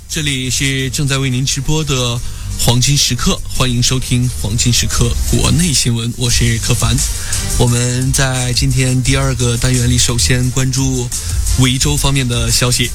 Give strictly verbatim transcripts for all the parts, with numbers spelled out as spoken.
这里是正在为您直播的黄金时刻，欢迎收听黄金时刻国内新闻，我是柯凡。我们在今天第二个单元里，首先关注维州方面的消息。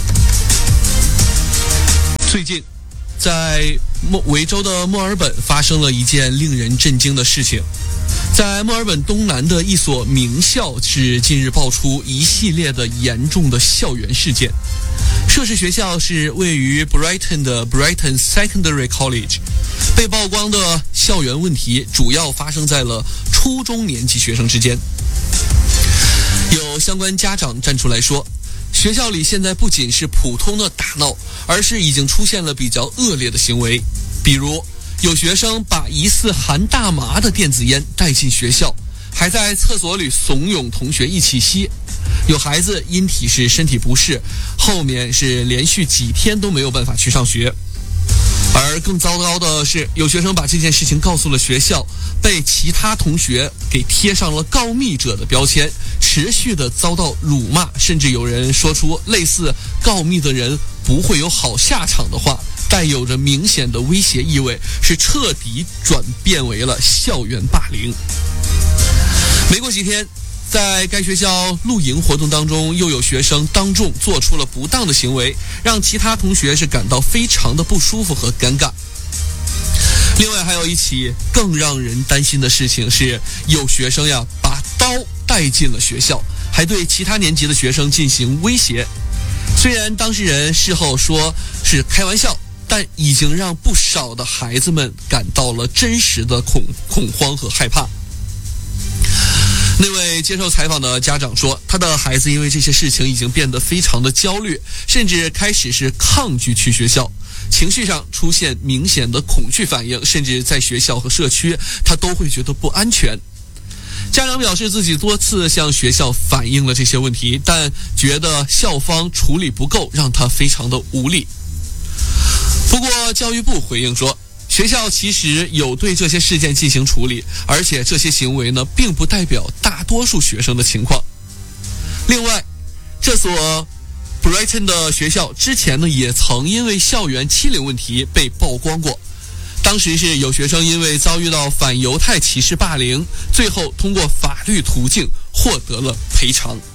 最近在维州的墨尔本发生了一件令人震惊的事情。在墨尔本东南的一所名校是近日爆出一系列的严重的校园事件。涉事学校是位于 Brighton 的 Brighton Secondary College， 被曝光的校园问题主要发生在了初中年级学生之间。有相关家长站出来说，学校里现在不仅是普通的打闹，而是已经出现了比较恶劣的行为，比如有学生把疑似含大麻的电子烟带进学校，还在厕所里怂恿同学一起吸。有孩子因体是身体不适，后面是连续几天都没有办法去上学。而更糟糕的是，有学生把这件事情告诉了学校，被其他同学给贴上了告密者的标签，持续的遭到辱骂，甚至有人说出类似告密的人不会有好下场的话，带有着明显的威胁意味，是彻底转变为了校园霸凌。没过几天，在该学校露营活动当中，又有学生当众做出了不当的行为，让其他同学是感到非常的不舒服和尴尬。另外还有一起更让人担心的事情是，有学生呀把刀带进了学校，还对其他年级的学生进行威胁。虽然当事人事后说是开玩笑，但已经让不少的孩子们感到了真实的恐恐慌和害怕。那位接受采访的家长说，他的孩子因为这些事情已经变得非常的焦虑，甚至开始是抗拒去学校，情绪上出现明显的恐惧反应，甚至在学校和社区他都会觉得不安全。家长表示自己多次向学校反映了这些问题，但觉得校方处理不够，让他非常的无力。不过教育部回应说，学校其实有对这些事件进行处理，而且这些行为呢，并不代表大多数学生的情况。另外，这所 Brighton 的学校之前呢，也曾因为校园欺凌问题被曝光过。当时是有学生因为遭遇到反犹太歧视霸凌，最后通过法律途径获得了赔偿。